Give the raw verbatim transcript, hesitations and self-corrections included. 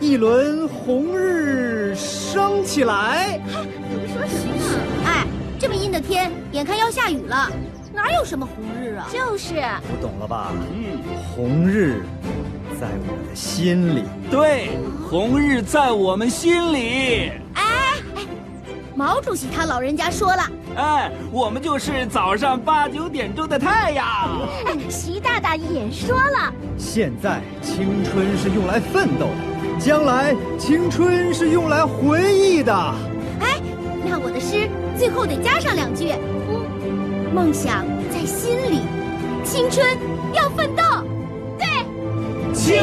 一轮红日升起来。 你们说什么？哎，这么阴的天，眼看要下雨了，哪有什么红日啊？就是， 不懂了吧？嗯，红日在我的心里。 对，红日在我们心里。 哎哎，毛主席他老人家说了， 哎，我们就是早上八九点钟的太阳。 哎，习大大也说了， 现在青春是用来奋斗的，将来青春是用来回忆的。 哎，那我的诗最后得加上两句，嗯，梦想在心里，青春要奋斗。